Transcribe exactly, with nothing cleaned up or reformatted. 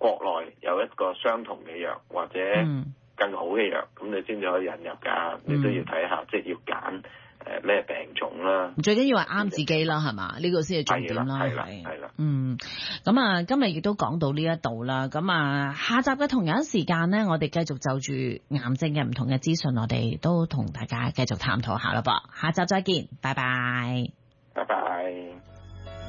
國內有一個相同嘅藥或者更好嘅藥，咁、嗯、你先至可以引入㗎。你都要睇下，即係要揀誒咩病種啦。 最緊要係啱自己啦，係嘛？呢、呢個先係重點啦。 係啦，係啦。 嗯，咁啊，今日亦都講到呢一度啦。咁啊，下集嘅同樣時間呢，我哋繼續就住癌症嘅唔同嘅資訊，我哋都同大家繼續探討下啦噃。下集再見，拜拜。 拜拜。